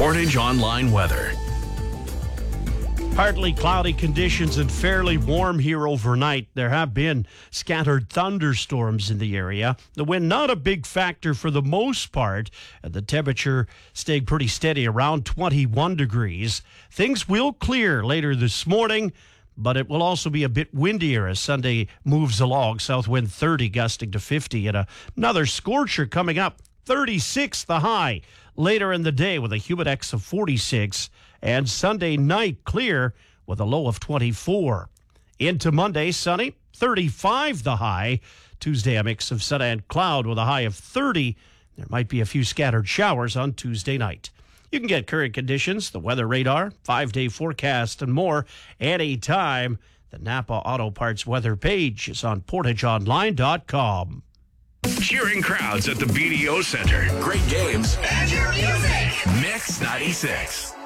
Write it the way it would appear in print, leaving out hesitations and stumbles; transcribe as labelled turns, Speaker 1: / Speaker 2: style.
Speaker 1: Portage Online weather.
Speaker 2: Partly cloudy conditions and fairly warm here overnight. There have been scattered thunderstorms in the area. The wind not a big factor for the most part, and the temperature staying pretty steady around 21 degrees. Things will clear later this morning, but it will also be a bit windier as Sunday moves along. South wind 30 gusting to 50, and another scorcher coming up. 36 the high later in the day with a humidex of 46. And Sunday night clear with a low of 24. Into Monday, sunny, 35 the high. Tuesday, a mix of sun and cloud with a high of 30. There might be a few scattered showers on Tuesday night. You can get current conditions, the weather radar, 5-day forecast, and more anytime. The Napa Auto Parts weather page is on PortageOnline.com.
Speaker 1: Cheering crowds at the BDO Center. Great games.
Speaker 3: And your music.
Speaker 1: Mix 96.